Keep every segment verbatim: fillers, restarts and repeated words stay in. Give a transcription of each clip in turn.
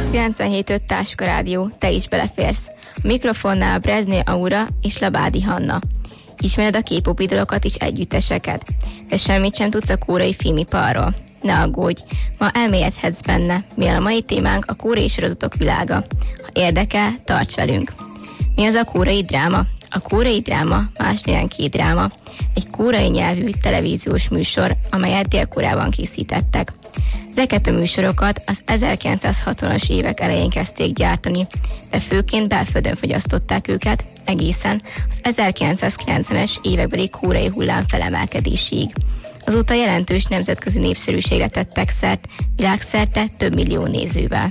kilencvenhét öt Táska Rádió, te is beleférsz. A mikrofonnál Brezné Aura és Labádi Hanna. Ismered a K-pop idolokat és együtteseket, de semmit sem tudsz a koreai filmiparról. Ne aggódj, ma elmélyedhetsz benne, mivel a mai témánk a koreai sorozatok világa. Ha érdekel, tarts velünk! Mi az a koreai dráma? A koreai dráma más néven K-dráma, egy koreai nyelvű televíziós műsor, amelyet Dél-Koreában készítettek. Ezeket a műsorokat az ezerkilencszázhatvanas évek elején kezdték gyártani, de főként belföldön fogyasztották őket egészen az ezerkilencszázkilencvenes évekbeli koreai hullám felemelkedéséig. Azóta jelentős nemzetközi népszerűségre tettek szert, világszerte több millió nézővel.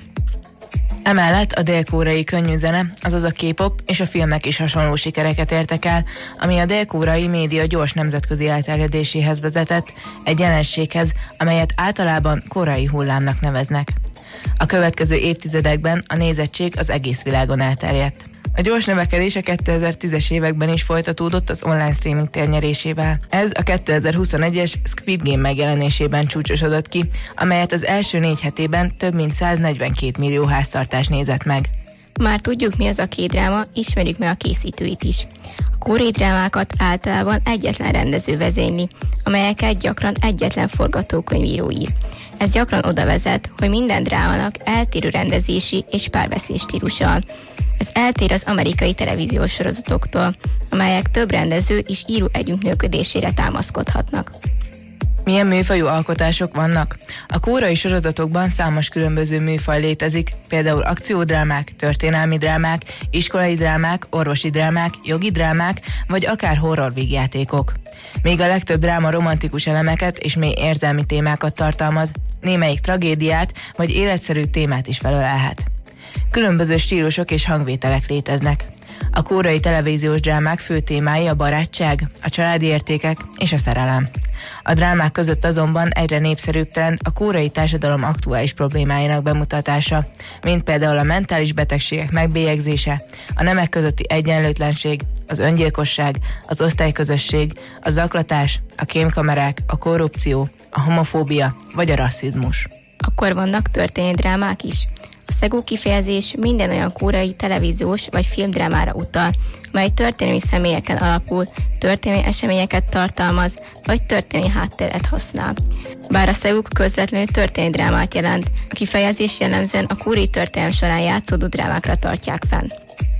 Emellett a dél-koreai könnyűzene, azaz a K-pop és a filmek is hasonló sikereket értek el, ami a dél-koreai média gyors nemzetközi elterjedéséhez vezetett, egy jelenséghez, amelyet általában koreai hullámnak neveznek. A következő évtizedekben a nézettség az egész világon elterjedt. A gyors növekedés a kétezer-tízes években is folytatódott az online streaming térnyerésével. Ez a kétezer-huszonegyes Squid Game megjelenésében csúcsosodott ki, amelyet az első négy hetében több mint száznegyvenkét millió háztartás nézett meg. Már tudjuk, mi az a K-dráma, ismerjük meg a készítőit is. A koreai drámákat általában egyetlen rendező vezényli, amelyeket gyakran egyetlen forgatókönyvíró ír. Ez gyakran oda vezet, hogy minden drámának eltérő rendezési és párbeszéd stílusa. Ez eltér az amerikai televíziós sorozatoktól, amelyek több rendező és író együttműködésére támaszkodhatnak. Milyen műfajú alkotások vannak? A koreai sorozatokban számos különböző műfaj létezik, például akciódrámák, történelmi drámák, iskolai drámák, orvosi drámák, jogi drámák, vagy akár horror vígjátékok. Még a legtöbb dráma romantikus elemeket és mély érzelmi témákat tartalmaz, némelyik tragédiát vagy életszerű témát is felölelhet. Különböző stílusok és hangvételek léteznek. A koreai televíziós drámák fő témái a barátság, a családi értékek és a szerelem. A drámák között azonban egyre népszerűbb trend a koreai társadalom aktuális problémáinak bemutatása, mint például a mentális betegségek megbélyegzése, a nemek közötti egyenlőtlenség, az öngyilkosság, az osztályközösség, a zaklatás, a kémkamerák, a korrupció, a homofóbia vagy a rasszizmus. Akkor vannak történelmi drámák is. A szegú kifejezés minden olyan koreai televíziós vagy filmdrámára utal, mely történelmi személyeken alapul, történelmi eseményeket tartalmaz, vagy történelmi hátteret használ. Bár a szegúk közvetlenül történelmi drámát jelent, a kifejezés jellemzően a koreai történelem során játszódó drámákra tartják fenn.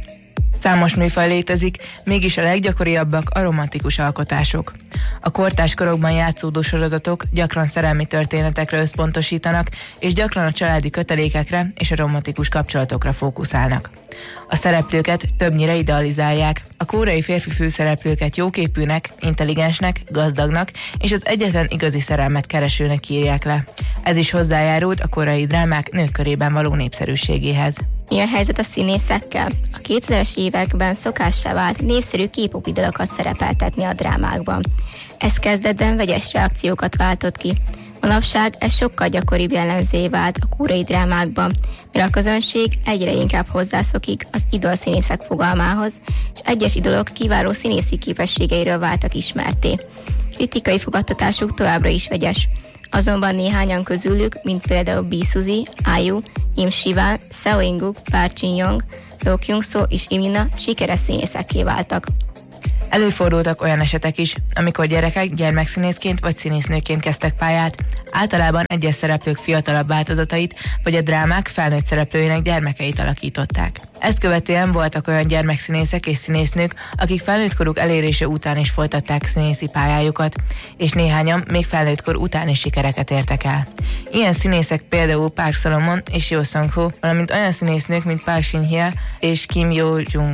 Számos műfaj létezik, mégis a leggyakoribbak a romantikus alkotások. A kortárs korokban játszódó sorozatok gyakran szerelmi történetekre összpontosítanak, és gyakran a családi kötelékekre és a romantikus kapcsolatokra fókuszálnak. A szereplőket többnyire idealizálják, a koreai férfi főszereplőket jóképűnek, intelligensnek, gazdagnak és az egyetlen igazi szerelmet keresőnek írják le. Ez is hozzájárult a koreai drámák nők körében való népszerűségéhez. Mi a helyzet a színészekkel? A kétezres években szokássá vált népszerű K-pop idolokat szerepeltetni a drámákban. Ez kezdetben vegyes reakciókat váltott ki. Manapság ez sokkal gyakoribb jellemzővé vált a koreai drámákban, mert a közönség egyre inkább hozzászokik az idol színészek fogalmához, és egyes idolok kiváló színészi képességeiről váltak ismerté. Kritikai fogadtatásuk továbbra is vegyes. Azonban néhányan közülük, mint például B. Suzy, IU, Im Sivan, Seo In-guk, Park Jin-young, Do Kyung-soo és Imina sikeres színészekké váltak. Előfordultak olyan esetek is, amikor gyerekek gyermekszínészként vagy színésznőként kezdtek pályát, általában egyes szereplők fiatalabb változatait, vagy a drámák felnőtt szereplőinek gyermekeit alakították. Ezt követően voltak olyan gyermekszínészek és színésznők, akik felnőttkoruk elérése után is folytatták színészi pályájukat, és néhányan még felnőttkor után is sikereket értek el. Ilyen színészek például Park Salomon és Yoo Sung-ho, valamint olyan színésznők, mint Park Shin-hye és Kim Yo-jung.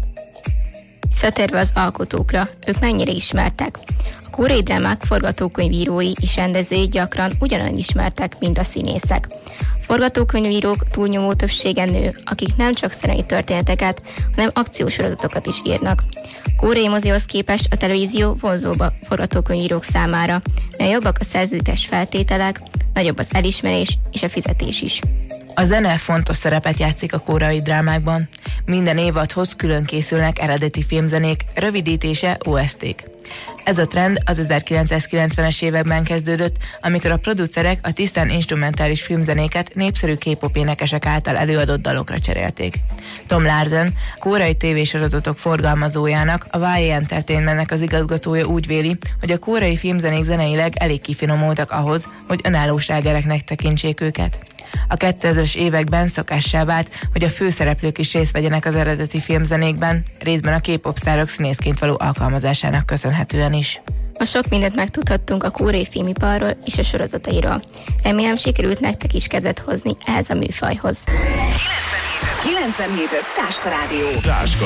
Visszatérve az alkotókra, ők mennyire ismertek? A koreai drámák forgatókönyvírói és rendezői gyakran ugyanolyan ismertek, mint a színészek. A forgatókönyvírók túlnyomó többsége nő, akik nem csak szerelmi történeteket, hanem akciósorozatokat is írnak. A koreai mozihoz képest a televízió vonzóbb a forgatókönyvírók számára, mert jobbak a szerződéses feltételek, nagyobb az elismerés és a fizetés is. A zene fontos szerepet játszik a koreai drámákban. Minden évadhoz külön készülnek eredeti filmzenék, rövidítése o es té-k. Ez a trend az ezerkilencszázkilencvenes években kezdődött, amikor a producerek a tisztán instrumentális filmzenéket népszerű K-pop énekesek által előadott dalokra cserélték. Tom Larsen, koreai tévésorozatok forgalmazójának, a vá á Entertainmentnek az igazgatója úgy véli, hogy a koreai filmzenék zeneileg elég kifinomultak ahhoz, hogy önálló slágereknek tekintsék őket. A kétezres években szokássá vált, hogy a főszereplők is részt vegyenek az eredeti filmzenékben, részben a K-pop sztárok színészként való alkalmazásának köszönhetően is. Ma sok mindent megtudhattunk a koreai filmiparról és a sorozatairól. Remélem sikerült nektek is kedvet hozni ehhez a műfajhoz. kilencvenhét egész öt Táska Rádió.